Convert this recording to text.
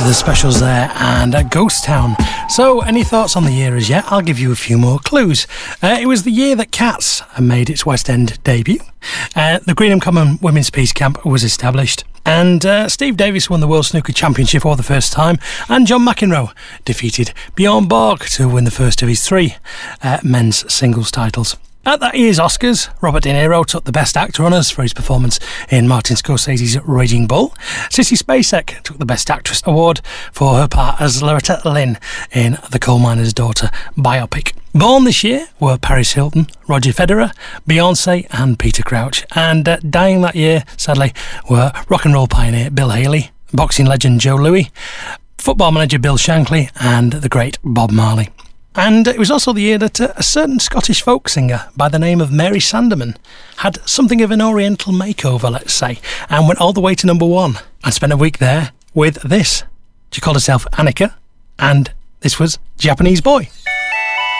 The specials there and Ghost Town. So, any thoughts on the year as yet? I'll give you a few more clues. It was the year that Cats made its West End debut. The Greenham Common Women's Peace Camp was established. And Steve Davis won the World Snooker Championship for the first time. And John McEnroe defeated Bjorn Borg to win the first of his 3 men's singles titles. At that year's Oscars, Robert De Niro took the Best Actor honours for his performance in Martin Scorsese's Raging Bull. Sissy Spacek took the Best Actress award for her part as Loretta Lynn in The Coal Miner's Daughter biopic. Born this year were Paris Hilton, Roger Federer, Beyoncé and Peter Crouch. And dying that year, sadly, were rock and roll pioneer Bill Haley, boxing legend Joe Louis, football manager Bill Shankly and the great Bob Marley. And it was also the year that a certain Scottish folk singer by the name of Mary Sanderman had something of an oriental makeover, let's say, and went all the way to number 1 and spent a week there with this. She called herself Annika, and this was Japanese Boy.